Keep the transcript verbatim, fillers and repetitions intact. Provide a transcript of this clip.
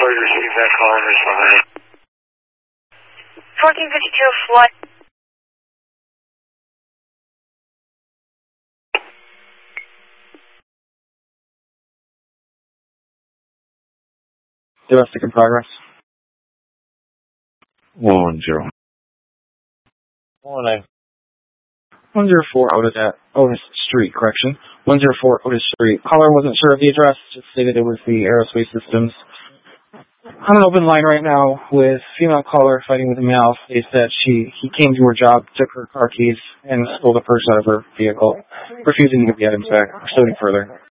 before you receive that call and respond. fourteen fifty-two flight. Domestic in progress. One zero. One nine. One zero four Otis at Otis Street, correction. One zero four Otis Street. Caller wasn't sure of the address, just stated it was the Aerospace Systems. On an open line right now with female caller fighting with a male. They said she he came to her job, took her car keys, and stole the purse out of her vehicle, refusing to give the items back. Pursuing further.